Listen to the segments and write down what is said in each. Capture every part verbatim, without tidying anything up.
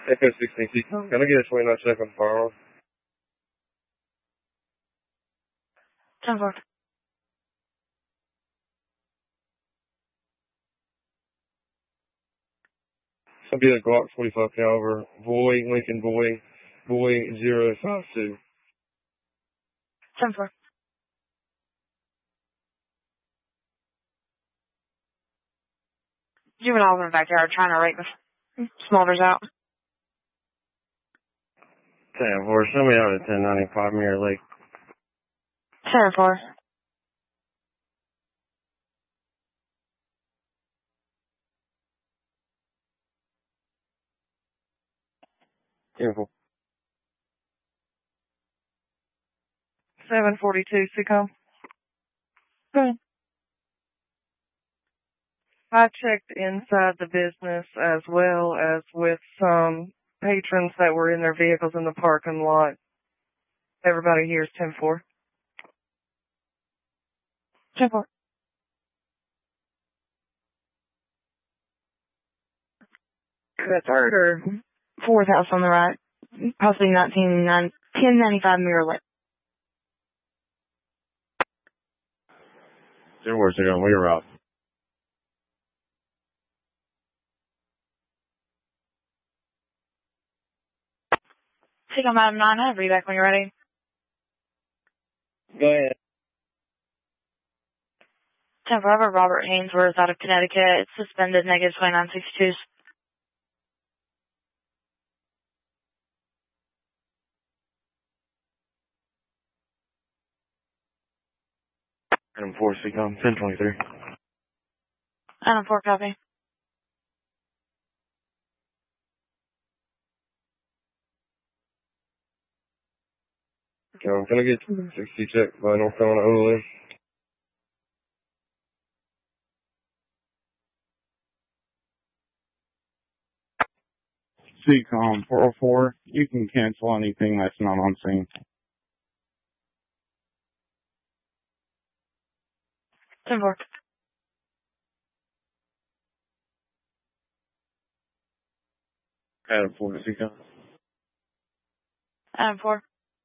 Echo sixteen C. Can I get a twenty-nine second fire? ten four. I'll be a Glock forty-five caliber, Boy, Lincoln Boy, Boy zero five two. ten four. You and all in the backyard trying to rake the smolders out. ten four, show me out at ten ninety-five Mirror Lake. ten four. ten four. seven forty-two, Seacom. Hmm. I checked inside the business as well as with some patrons that were in their vehicles in the parking lot. Everybody here is ten four. ten four. The third or fourth house on the right. Possibly nineteen ten ninety-five Mirror Lake. ten four, Seacom, we are out. Seacom Adam nine, I'll be back when you're ready. Go ahead. ten four, Robert Hainsworth out of Connecticut. It's suspended, negative twenty-nine sixty-two. Adam four, Seacom, ten twenty-three. Adam four, copy. Um, can I get sixty check by North Carolina Overland? Seacom four oh four, you can cancel anything that's not on scene. ten four. Adam four, Seacom. Adam four.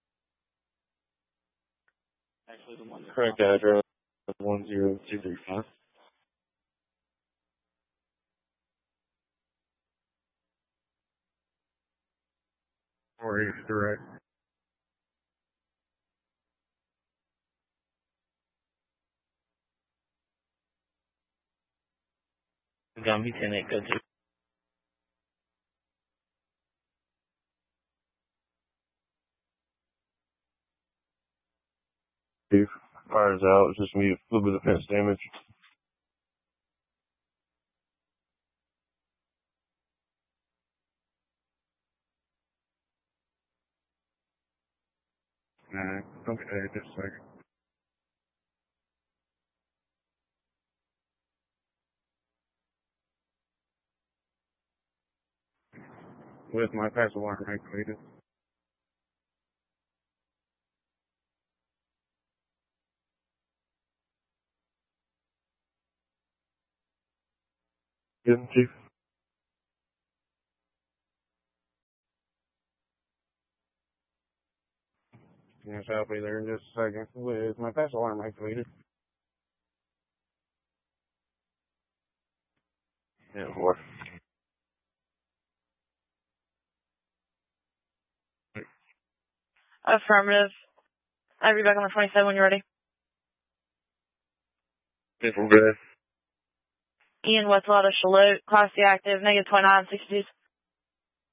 Correct address, one zero two three five. Or is correct. Zombie ten eight, go to. Two. Fire's out, it's just me, a little bit of fence damage. Nah, okay, just a second. With my passive alarm activated. Good, Chief. Yes, I'll be there in just a second with my passive alarm activated. Yeah, four. Affirmative. I'll be back on the twenty-seven when you're ready. Yes, we're good. Ian Wetzel out of Charlotte, Class C active, negative twenty-nine sixty-two.